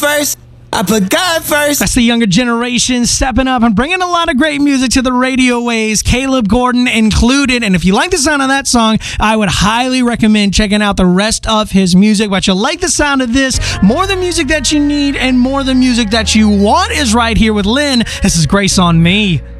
first. I put God first. That's the younger generation stepping up and bringing a lot of great music to the radio waves, Caleb Gordon included. And if you like the sound of that song, I would highly recommend checking out the rest of his music. But you'll like the sound of this. More the music that you need and more the music that you want is right here with Lynn. This is Grace on Me.